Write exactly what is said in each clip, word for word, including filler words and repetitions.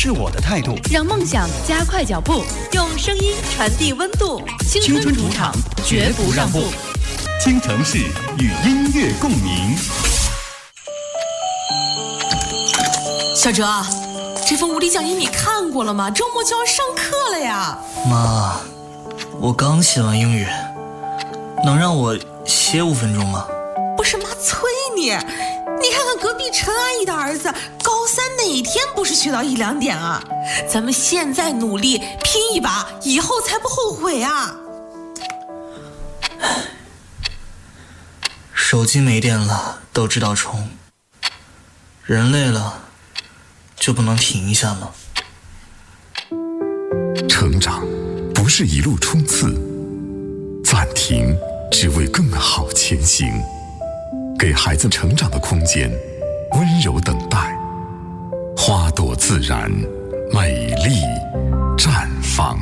是我的态度。 让梦想加快脚步，用声音传递温度。 青春主场，绝不让步。京城市与音乐共鸣。 小哲，这份物理讲义你看过了吗？周末就要上课了呀。 妈，我刚写完英语，能让我歇五分钟吗？ 不是妈催你，你看看隔壁陈阿姨的儿子，高三哪天不是学到一两点啊？咱们现在努力拼一把，以后才不后悔啊。 手机没电了都知道充，人累了就不能停一下吗？ 成长不是一路冲刺，暂停只为更好前行。给孩子成长的空间，温柔等待，花朵自然，美丽绽放。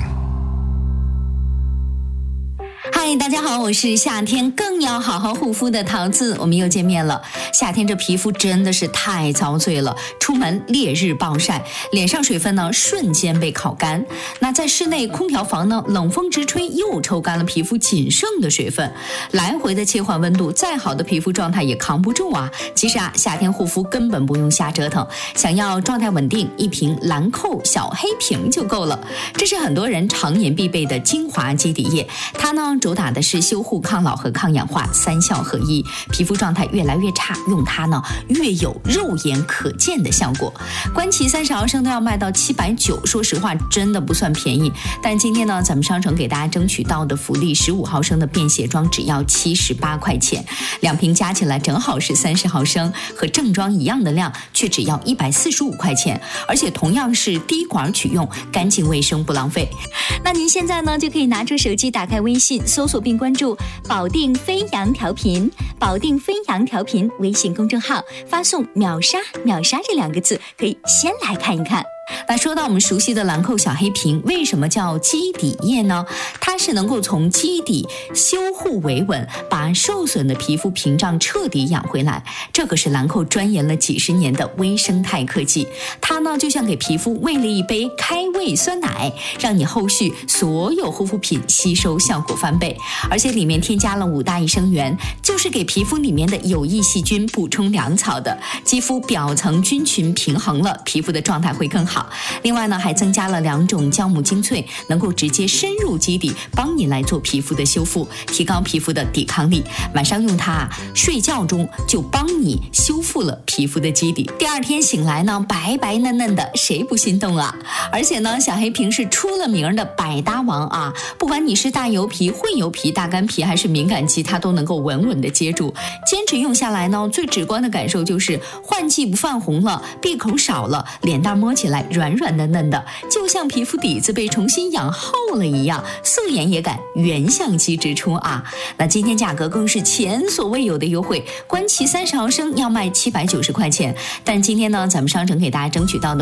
嗨，大家好，我是夏天更要好好护肤的桃子，我们又见面了。夏天这皮肤真的是太遭罪了，出门烈日暴晒，脸上水分呢瞬间被烤干。那在室内空调房呢，冷风直吹，又抽干了皮肤仅剩的水分，来回的切换温度，再好的皮肤状态也扛不住啊。其实啊，夏天护肤根本不用瞎折腾，想要状态稳定，一瓶兰蔻小黑瓶就够了。这是很多人常年必备的精华基底液，它呢主打的是修护、抗老和抗氧化三效合一，皮肤状态越来越差，用它呢越有肉眼可见的效果。官旗三十毫升都要卖到七百九，说实话真的不算便宜。但今天呢，咱们商城给大家争取到的福利，十五毫升的便携装只要七十八块钱，两瓶加起来正好是三十毫升，和正装一样的量，却只要一百四十五块钱，而且同样是滴管取用，干净卫生不浪费。 那您现在呢就可以拿出手机，打开微信，搜索并关注保定飞扬调频，保定飞扬调频微信公众号，发送秒杀秒杀这两个字，可以先来看一看。 那说到我们熟悉的兰蔻小黑瓶，为什么叫基底液呢？它是能够从基底修护维稳，把受损的皮肤屏障彻底养回来。这可是兰蔻钻研了几十年的微生态科技，它呢就像给皮肤喂了一杯开胃酸奶，让你后续所有护肤品吸收效果翻倍。而且里面添加了五大益生元，就是给皮肤里面的有益细菌补充粮草的，肌肤表层菌群平衡了，皮肤的状态会更好。另外呢，还增加了两种酵母精粹，能够直接深入基底，帮你来做皮肤的修复，提高皮肤的抵抗力。晚上用它，睡觉中就帮你修复了皮肤的基底，第二天醒来呢，白白嫩嫩的，谁不心动啊？而且呢，小黑瓶是出了名的百搭王啊，不管你是大油皮、混油皮、大干皮还是敏感肌，它都能够稳稳的接住。坚持用下来呢，最直观的感受就是换季不泛红了，闭口少了，脸蛋摸起来软软的嫩的，就像皮肤底子被重新养厚了一样，素颜也敢原相机直出啊！那今天价格更是前所未有的优惠，官旗三十毫升要卖七百九十块钱，但今天呢，咱们商城给大家争取到的